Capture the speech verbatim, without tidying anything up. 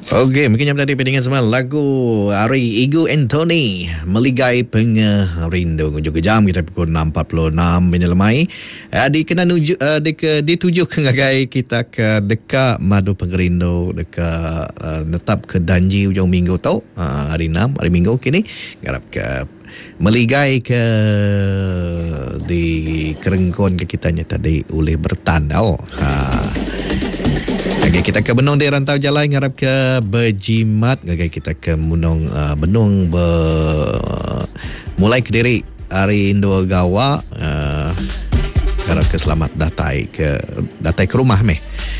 Okey, mungkin yang tadi dengan semua lagu Ari Igu Anthony Meligai Pengerindu juga jam kita pukul enam empat puluh enam minit lemai. Uh, di kena nuju uh, di ke dituju ke ngagai kita ke dekat Madu Pengerindu dekat uh, netap ke Danji hujung minggu tau. Uh, hari enam hari minggu kini garap ke meligai ke di kerengkon ke kitanya tadi oleh bertandau. Uh, Okay, kita ke Benung di Rantau Jalan ngarap ke berjimat. Okay, kita ke Benung uh, Benung be, mulai ke diri hari Indo Gawa uh, ngarap ke selamat datai ke datai ke rumah meh.